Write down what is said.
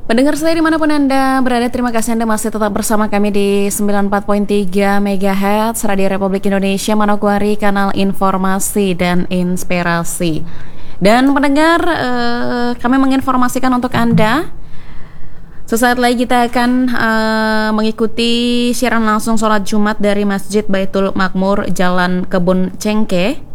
Pendengar saya dimanapun Anda berada, terima kasih Anda masih tetap bersama kami di 94.3 MHz Radio Republik Indonesia Manokwari, kanal informasi dan inspirasi. Dan pendengar, kami menginformasikan untuk Anda, sesaat lagi kita akan mengikuti siaran langsung sholat Jumat dari Masjid Baitul Makmur Jalan Kebun Cengke,